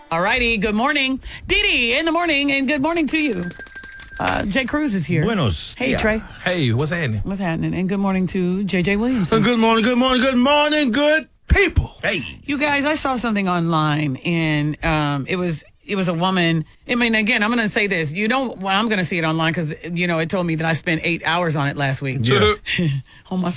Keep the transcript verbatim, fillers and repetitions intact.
All righty. Good morning. Dee Dee in the morning, and good morning to you. Uh, Jay Cruz is here. Buenos Hey, dias. Trey. Hey, what's happening? What's happening? And good morning to J J Williamson. Good morning, good morning, good morning, good people. Hey. You guys, I saw something online, and um, it was it was a woman. I mean, again, I'm going to say this. You don't. Well, I'm going to see it online because you know it told me that I spent eight hours on it last week. Yeah. on my